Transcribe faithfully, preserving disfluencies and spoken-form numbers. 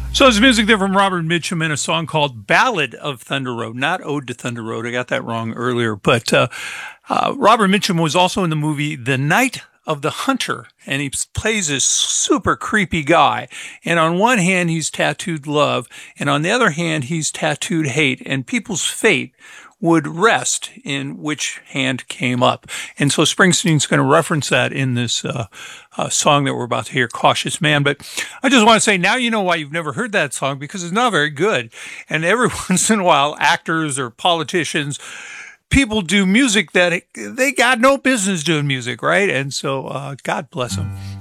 So it's music there from Robert Mitchum in a song called Ballad of Thunder Road, not Ode to Thunder Road. I got that wrong earlier. But uh, uh, Robert Mitchum was also in the movie The Night of the Hunter, and he plays this super creepy guy. And on one hand, he's tattooed love, and on the other hand, he's tattooed hate. And people's fate would rest in which hand came up. And so Springsteen's going to reference that in this uh, uh, song that we're about to hear, Cautious Man. But I just want to say, now you know why you've never heard that song, because it's not very good. And every once in a while, actors or politicians, people do music that they got no business doing music, right? And so uh, God bless them.